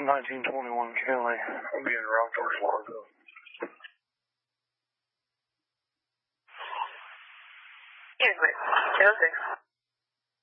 1921 Kelly. I'll be in Rock George Largo. Excuse me. 06.